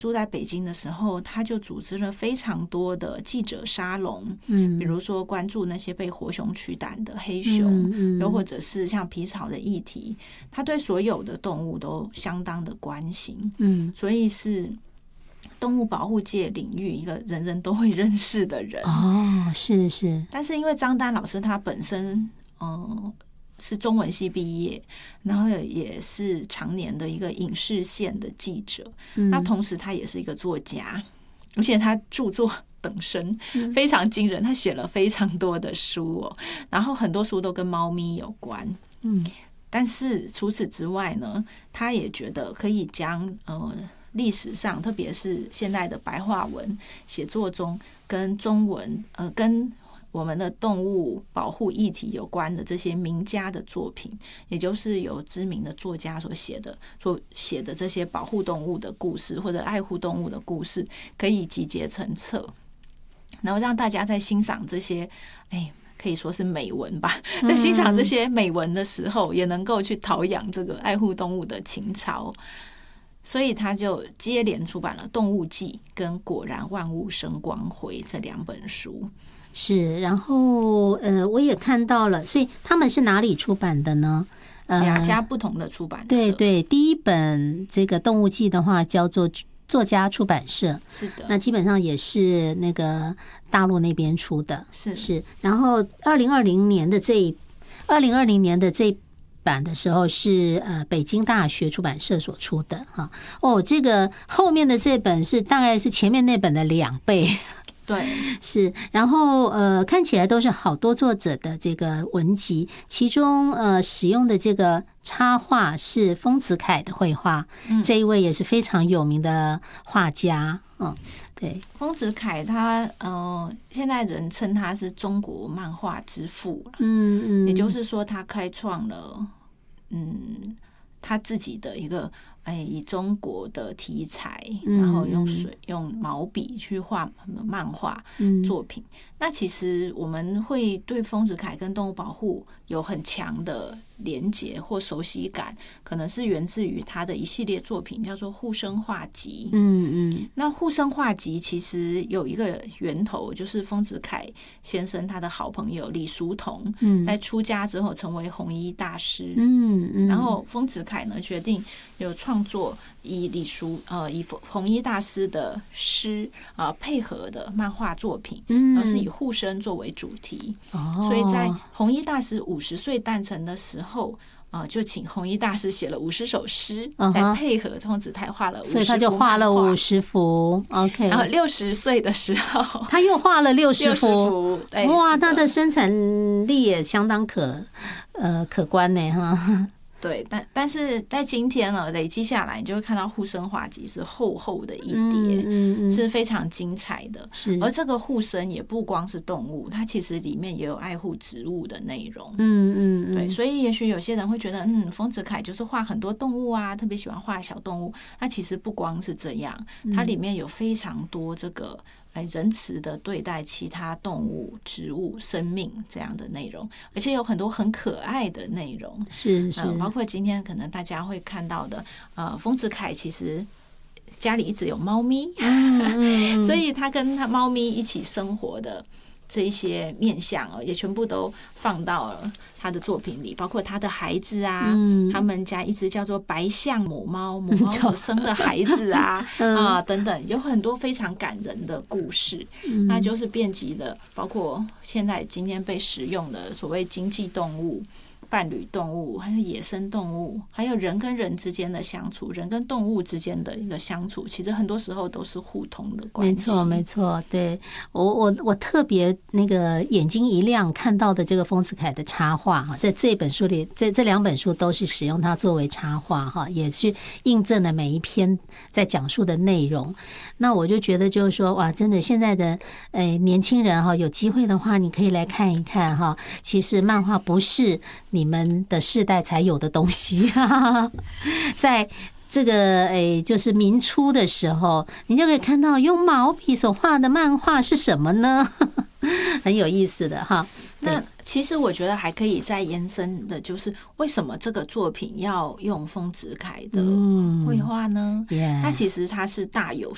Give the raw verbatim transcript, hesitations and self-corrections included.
住在北京的时候，他就组织了非常多的记者沙龙， 嗯， 比如说关注那些被活熊驱赶的黑熊， 嗯嗯、 又或者是像皮草的议题，他对所有的动物都相当的关心， 嗯， 所以是动物保护界领域一个人人都会认识的人。 哦，是是。 但是因为张丹老师他本身，嗯。是中文系毕业，然后也是常年的一个影视线的记者，嗯、那同时他也是一个作家，而且他著作等身，非常惊人，他写了非常多的书哦，然后很多书都跟猫咪有关， 嗯， 但是除此之外呢，他也觉得可以将呃历史上，特别是现在的白话文写作中，跟中文呃跟我们的动物保护议题有关的这些名家的作品，也就是由知名的作家所写的所写的这些保护动物的故事或者爱护动物的故事，可以集结成册，然后让大家在欣赏这些哎可以说是美文吧，在欣赏这些美文的时候，也能够去陶养这个爱护动物的情操。所以他就接连出版了《动物记》跟《果然万物生光辉》这两本书。 是，然后呃，我也看到了，所以他们是哪里出版的呢？ 呃，两家不同的出版社。 对对，第一本这个《动物记》的话叫做作家出版社， 是的， 那基本上也是那个大陆那边出的， 是是。然后二零二零年的这二零二零年的这版的时候是呃北京大学出版社所出的哈。哦，这个后面的这本是大概是前面那本的两倍。 对， 是，然后呃，看起来都是好多作者的这个文集，其中呃使用的这个插画是丰子恺的绘画，嗯、这一位也是非常有名的画家，嗯，对， 丰子恺他呃，现在人称他是中国漫画之父， 嗯嗯， 也就是说他开创了嗯他自己的一个。哎，以中国的题材，然后用水、嗯、用毛笔去画漫画作品。嗯、那其实我们会对丰子恺跟动物保护有很强的连结或熟悉感，可能是源自于他的一系列作品，叫做《护生画集》。 嗯嗯， 那《护生画集》其实有一个源头，就是丰子恺先生他的好朋友李叔同，嗯，在出家之后成为红衣大师。嗯嗯，然后丰子恺呢决定有创创作以李叔呃以红衣大师的诗啊、呃、配合的漫画作品，然后是以护生作为主题， 哦、 所以在红衣大师五十岁诞辰的时候。呃、就请红衣大师写了五十首诗，来、uh-huh. 配合丰子恺画了五十幅， 所以他就画了五十幅。OK， 然后六十岁的时候， 他又画了六十幅。哇， 他的生产力也相当可呃可观呢哈。 对，但但是在今天呢，累积下来，你就会看到护生画集是厚厚的一叠，嗯嗯嗯、是非常精彩的。 是， 而这个护生也不光是动物，它其实里面也有爱护植物的内容。 嗯嗯， 对，所以也许有些人会觉得，嗯，丰子恺就是画很多动物啊，特别喜欢画小动物。那其实不光是这样，它里面有非常多这个。来仁慈的对待其他动物、植物、生命这样的内容，而且有很多很可爱的内容， 是是、呃， 包括今天可能大家会看到的，呃，丰子恺其实家里一直有猫咪，嗯嗯所以他跟他猫咪一起生活的这一些面向哦，也全部都放到了他的作品里，包括他的孩子啊，嗯、他们家一只叫做白象母猫，母猫所生的孩子啊，嗯、啊等等，有很多非常感人的故事，嗯、那就是遍及的，包括现在今天被使用的所谓经济动物。伴侣动物，还有野生动物，还有人跟人之间的相处，人跟动物之间的一个相处，其实很多时候都是互通的关系。 没错，没错，对我我我特别那个眼睛一亮看到的这个丰子恺的插画哈，在这本书里，这这两本书都是使用它作为插画哈，也是印证了每一篇在讲述的内容。那我就觉得就是说，哇，真的现在的呃年轻人哈，有机会的话，你可以来看一看哈。其实漫画不是你们的世代才有的东西，在这个诶，就是民初的时候，你就可以看到用毛笔所画的漫画是什么呢？很有意思的哈。 那其实我觉得还可以再延伸的，就是为什么这个作品要用丰子恺的绘画呢？ 嗯 yeah. 那其实它是大有